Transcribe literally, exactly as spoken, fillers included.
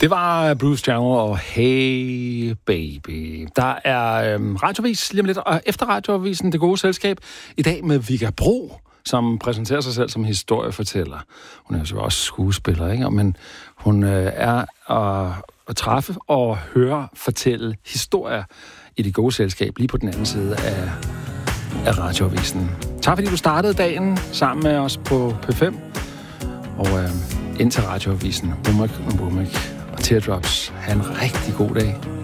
Det var Bruce Channel og Hey Baby. Der er øhm, radiovis lige om lidt, og efter radiovisen Det Gode Selskab, i dag med Vigga Bro, som præsenterer sig selv som historiefortæller. Hun er jo også skuespiller, ikke? Men hun øh, er at, at træffe og høre fortælle historier i Det Gode Selskab, lige på den anden side af, af radioavisen. Tak fordi du startede dagen sammen med os på P fem, og øh, ind til radioavisen. Womack og Womack og Teardrops. Ha' en rigtig god dag.